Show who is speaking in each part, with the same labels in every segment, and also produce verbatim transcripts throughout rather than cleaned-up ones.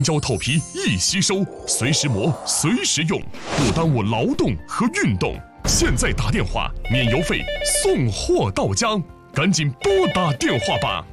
Speaker 1: 胶透皮易吸收，随时磨随时用，不耽误劳动和运动。现在打电话免邮费，送货到家，赶紧拨打电话吧。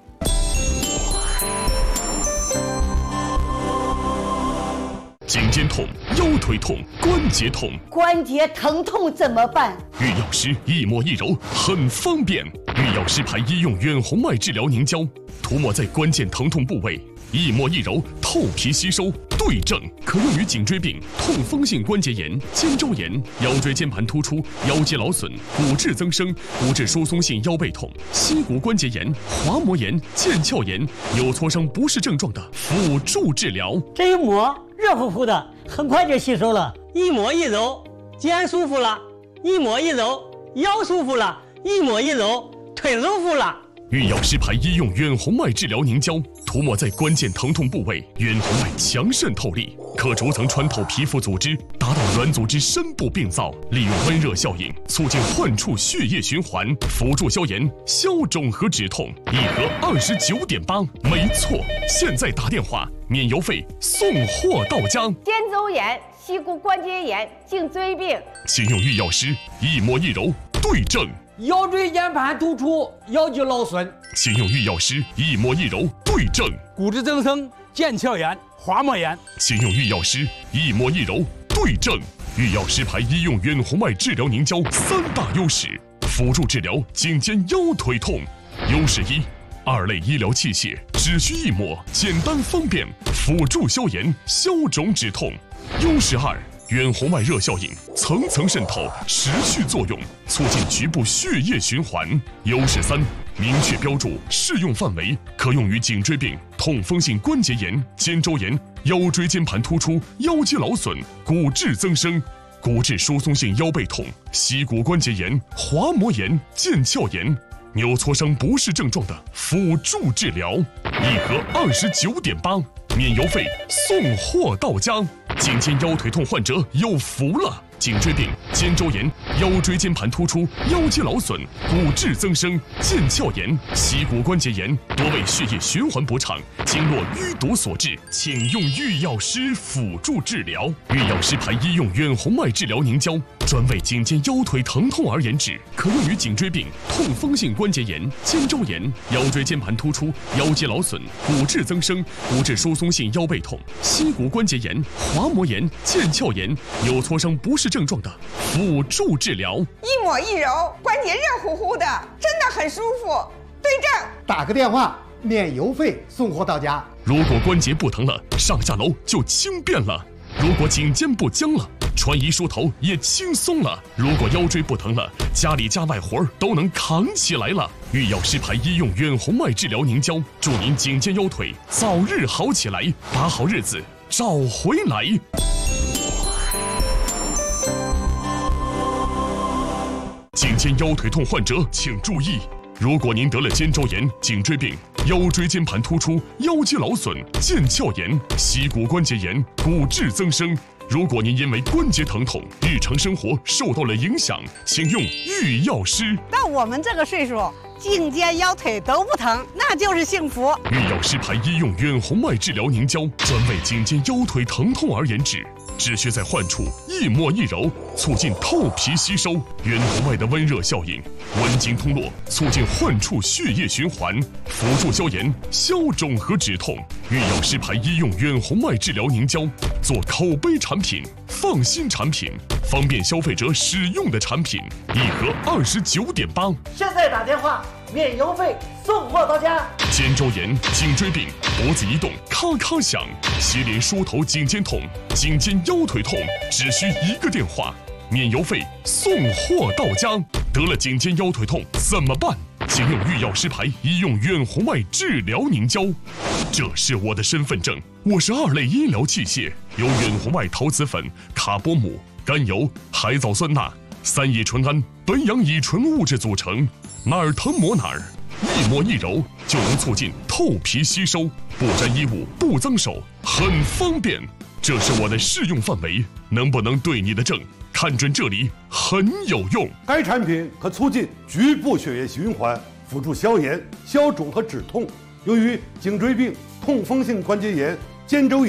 Speaker 1: 颈肩痛、腰腿痛、关节痛，
Speaker 2: 关节疼痛怎么办？
Speaker 1: 玉药师一抹一揉很方便。玉药师牌医用远红外治疗凝胶，涂抹在关键疼痛部位，一抹一揉，透皮吸收，对症，可用于颈椎病、痛风性关节炎、肩周炎、腰椎间盘突出、腰肌劳损、骨质增生、骨质疏松性腰背痛、膝骨关节炎、滑膜炎、腱鞘炎、扭挫伤不适症状的辅助治疗。
Speaker 3: 这一抹热乎乎的，很快就吸收了。一抹一揉，肩舒服了；一抹一揉，腰舒服了；一抹一揉，腿舒服了。
Speaker 1: 玉药师牌医用远红外治疗凝胶，涂抹在关键疼痛部位，远红外强渗透力，可逐层穿透皮肤组织，达到软组织深部病灶，利用温热效应促进患处血液循环，辅助消炎、消肿和止痛。一盒二十九点八，没错，现在打电话免邮费，送货到家。
Speaker 2: 肩周炎、膝骨关节炎、颈椎病，
Speaker 1: 请用玉药师一抹一揉，对症。
Speaker 4: 腰椎间盘突出、腰肌劳损，
Speaker 1: 请用玉药师一抹一揉，对症；
Speaker 4: 骨质增生、腱鞘炎、滑膜炎，
Speaker 1: 请用玉药师一抹一揉，对症。玉药师牌医用远红外治疗凝胶三大优势，辅助治疗颈肩腰腿痛。优势一，二类医疗器械，只需一抹，简单方便，辅助消炎、消肿止痛。优势二，远红外热效应层层渗透，持续作用，促进局部血液循环。优势三，明确标注适用范围，可用于颈椎病、痛风性关节炎、肩周炎、腰椎间盘突出、腰肌劳损、骨质增生、骨质疏松性腰背痛、膝骨关节炎、滑膜炎、腱鞘炎、扭挫伤不适症状的辅助治疗。一盒二十九点八，免邮费，送货到家。颈肩腰腿痛患者有福了！颈椎病、肩周炎、腰椎间盘突出、腰肌劳损、骨质增生、腱鞘炎、膝骨关节炎，多为血液循环不畅、经络淤堵所致，请用玉药师辅助治疗。玉药师牌医用远红外治疗凝胶，专为颈肩腰腿疼痛而研制，可用于颈椎病、痛风性关节炎、肩周炎、腰椎间盘突出、腰肌劳损、骨质增生、骨质疏松性腰背痛、膝骨关节炎、滑膜炎、腱鞘炎、扭挫伤不适症状的辅助治疗。
Speaker 5: 一抹一揉，关节热乎乎的，真的很舒服，对症。
Speaker 6: 打个电话免邮费，送货到家。
Speaker 1: 如果关节不疼了，上下楼就轻便了；如果颈肩不僵了，穿衣梳头也轻松了；如果腰椎不疼了，家里家外活都能扛起来了。玉药师牌医用远红外治疗凝胶，祝您颈肩腰腿早日好起来，把好日子找回来。颈肩腰腿痛患者请注意，如果您得了肩周炎、颈椎病、腰椎间盘突出、腰肌劳损、腱鞘炎、膝骨关节炎、骨质增生，如果您因为关节疼痛，日常生活受到了影响，请用玉药师。
Speaker 7: 到我们这个岁数，颈肩腰腿都不疼，那就是幸福。
Speaker 1: 玉药师牌医用远红外治疗凝胶，专为颈肩腰腿疼痛而研制，只需在患处一抹一揉，促进透皮吸收，远红外的温热效应，温经通络，促进患处血液循环，辅助消炎、消肿和止痛。玉药师牌医用远红外治疗凝胶，做口碑产品、放心产品、方便消费者使用的产品，一盒二十九点八。
Speaker 3: 现在打电话免邮费，送货到家。
Speaker 1: 肩周炎、颈椎病、脖子一动咔咔响，膝连梳头颈肩痛、颈肩腰腿痛，只需一个电话，免邮费，送货到家。得了颈肩腰腿痛怎么办？请用玉药师牌医用远红外治疗凝胶。这是我的身份证，我是二类医疗器械，由远红外陶瓷粉、卡波姆、甘油、海藻酸钠、三乙醇胺、苯氧乙醇物质组成，哪儿疼抹哪儿，一抹一揉就能促进透皮吸收，不沾衣物，不脏手，很方便。这是我的适用范围，能不能对你的症？看准这里很有用。
Speaker 8: 该产品可促进局部血液循环，辅助消炎、消肿和止痛，用于颈椎病、痛风性关节炎、 肩周炎。